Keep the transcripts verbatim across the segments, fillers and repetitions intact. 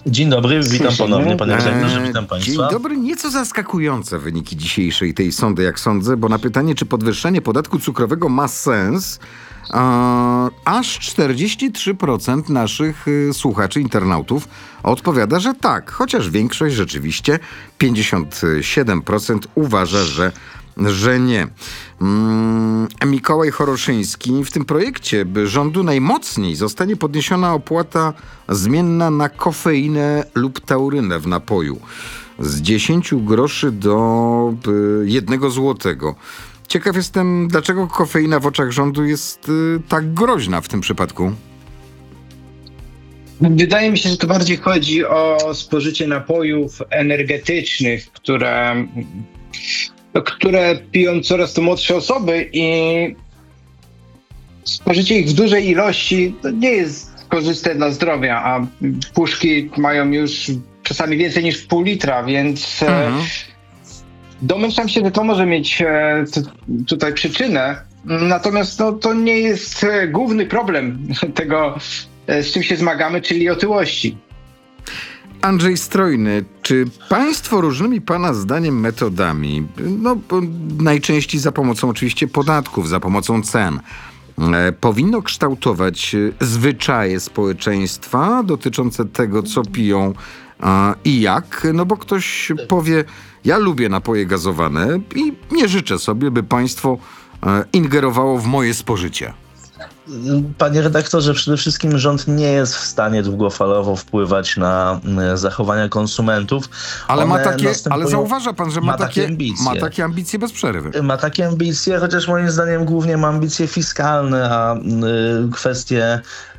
Dzień dobry, witam ponownie, panie redaktorze, witam państwa. Dzień dobry, nieco zaskakujące wyniki dzisiejszej tej sądy, jak sądzę, bo na pytanie, czy podwyższenie podatku cukrowego ma sens, a, aż czterdzieści trzy procent naszych y, słuchaczy, internautów odpowiada, że tak, chociaż większość rzeczywiście, pięćdziesiąt siedem procent uważa, że że nie. Mm, Mikołaj Choroszyński. W tym projekcie rządu najmocniej zostanie podniesiona opłata zmienna na kofeinę lub taurynę w napoju. Z dziesięć groszy do y, jednego złotego. Ciekaw jestem, dlaczego kofeina w oczach rządu jest y, tak groźna w tym przypadku. Wydaje mi się, że to bardziej chodzi o spożycie napojów energetycznych, które... które piją coraz to młodsze osoby i spożycie ich w dużej ilości to nie jest korzystne dla zdrowia, a puszki mają już czasami więcej niż pół litra, więc mhm. domyślam się, że to może mieć tutaj przyczynę, natomiast no, to nie jest główny problem tego, z czym się zmagamy, czyli otyłości. Andrzej Strojny, czy państwo różnymi pana zdaniem metodami, no najczęściej za pomocą oczywiście podatków, za pomocą cen, e, powinno kształtować zwyczaje społeczeństwa dotyczące tego, co piją e, i jak? No bo ktoś powie, ja lubię napoje gazowane i nie życzę sobie, by państwo e, ingerowało w moje spożycie. Panie redaktorze, przede wszystkim rząd nie jest w stanie długofalowo wpływać na zachowania konsumentów. Ale, ma takie, ale zauważa pan, że ma, ma, takie, ambicje. ma takie ambicje bez przerwy. Ma takie ambicje, chociaż moim zdaniem głównie ma ambicje fiskalne, a y, kwestie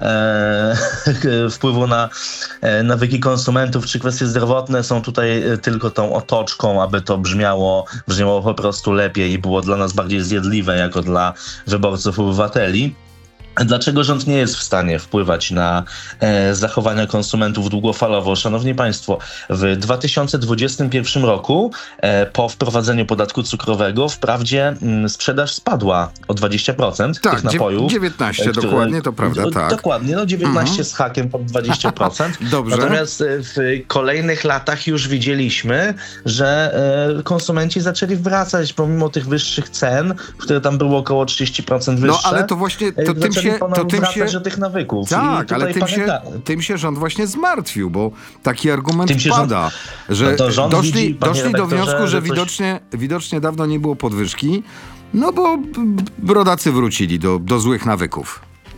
e, wpływu na e, nawyki konsumentów czy kwestie zdrowotne są tutaj tylko tą otoczką, aby to brzmiało, brzmiało po prostu lepiej i było dla nas bardziej zjadliwe jako dla wyborców obywateli. Dlaczego rząd nie jest w stanie wpływać na e, zachowania konsumentów długofalowo? Szanowni Państwo, w dwa tysiące dwudziestym pierwszym roku e, po wprowadzeniu podatku cukrowego wprawdzie m, sprzedaż spadła o dwadzieścia procent tak, tych napojów. dziewiętnaście które, dokładnie, to prawda, tak. Dokładnie, no dziewiętnaście mhm. z hakiem pod dwadzieścia procent. Dobrze. Natomiast w kolejnych latach już widzieliśmy, że e, konsumenci zaczęli wracać pomimo tych wyższych cen, które tam było około trzydzieści procent wyższe. No ale to właśnie to tym się, to tym się do tych nawyków. Tak, ale tym się, tym się rząd właśnie zmartwił, bo taki argument pada, rząd, że no rząd doszli, widzi, doszli do wniosku, że, że coś... widocznie, widocznie dawno nie było podwyżki, no bo rodacy wrócili do, do złych nawyków.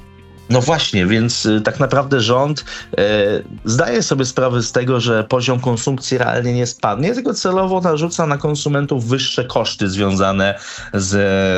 No właśnie, więc y, tak naprawdę rząd y, zdaje sobie sprawę z tego, że poziom konsumpcji realnie nie spadnie, tylko celowo narzuca na konsumentów wyższe koszty związane z,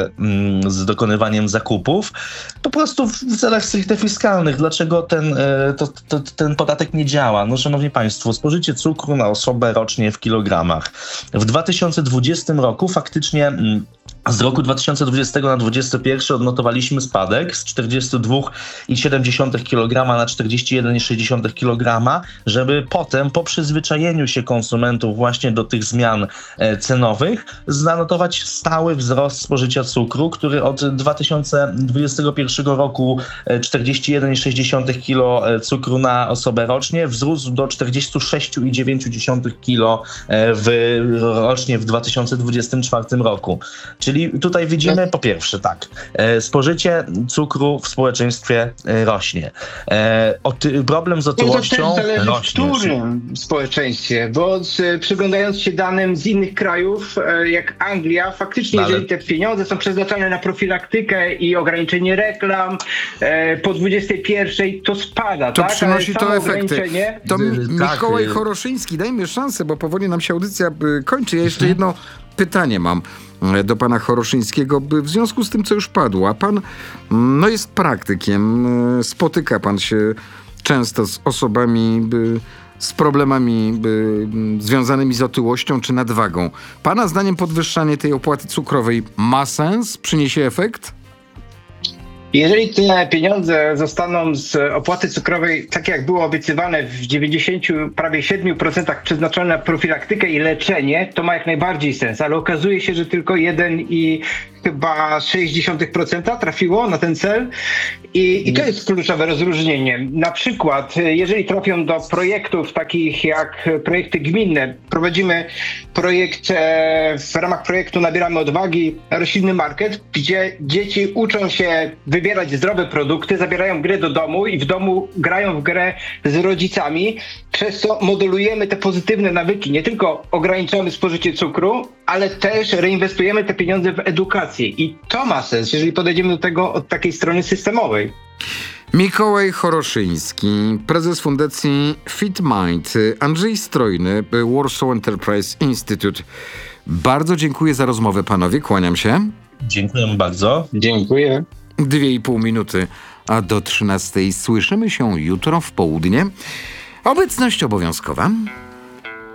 y, z dokonywaniem zakupów. Po prostu w celach stricte fiskalnych. Dlaczego ten, y, to, to, ten podatek nie działa? No szanowni państwo, spożycie cukru na osobę rocznie w kilogramach. W dwa tysiące dwudziestym roku faktycznie y, z roku dwa tysiące dwudziestego na dwudziesty pierwszy odnotowaliśmy spadek z czterdzieści dwa przecinek siedem kilograma na czterdzieści jeden przecinek sześć kilograma, żeby potem po przyzwyczajeniu się konsumentów właśnie do tych zmian e, cenowych zanotować stały wzrost spożycia cukru, który od dwa tysiące dwudziestego pierwszego roku e, czterdzieści jeden przecinek sześć kilograma cukru na osobę rocznie wzrósł do czterdzieści sześć przecinek dziewięć kilograma e, w, rocznie w dwa tysiące dwudziestym czwartym roku. Czyli Czyli tutaj widzimy po pierwsze tak, e, spożycie cukru w społeczeństwie e, rośnie. E, oty, problem z otyłością to też zależy rośnie. W którym społeczeństwie, bo z, przyglądając się danym z innych krajów, e, jak Anglia, faktycznie Ale... jeżeli te pieniądze są przeznaczone na profilaktykę i ograniczenie reklam e, po dwudziestej pierwszej, to spada, to tak? przynosi to efekty. To tak. Mikołaj Choroszyński, dajmy szansę, bo powoli nam się audycja kończy. Ja jeszcze jedno pytanie mam do pana Choroszyńskiego, w związku z tym, co już padło, a pan no, jest praktykiem, spotyka pan się często z osobami z problemami związanymi z otyłością czy nadwagą. Pana zdaniem podwyższanie tej opłaty cukrowej ma sens? Przyniesie efekt? Jeżeli te pieniądze zostaną z opłaty cukrowej, tak jak było obiecywane, w dziewięćdziesięciu, prawie siedmiu procentach przeznaczone na profilaktykę i leczenie, to ma jak najbardziej sens, ale okazuje się, że tylko jeden i chyba sześć dziesiątych procent trafiło na ten cel i, i to jest kluczowe rozróżnienie. Na przykład, jeżeli trafią do projektów takich jak projekty gminne, prowadzimy projekt, e, w ramach projektu Nabieramy Odwagi Roślinny Market, gdzie dzieci uczą się wybierać zdrowe produkty, zabierają grę do domu i w domu grają w grę z rodzicami, przez co modelujemy te pozytywne nawyki. Nie tylko ograniczamy spożycie cukru, ale też reinwestujemy te pieniądze w edukację. I to ma sens, jeżeli podejdziemy do tego od takiej strony systemowej. Mikołaj Choroszyński, prezes fundacji FitMind, Andrzej Strojny, Warsaw Enterprise Institute. Bardzo dziękuję za rozmowę, panowie. Kłaniam się. Dziękuję bardzo. Dziękuję. Dwie i pół minuty, a do trzynastej słyszymy się jutro w południe. Obecność obowiązkowa.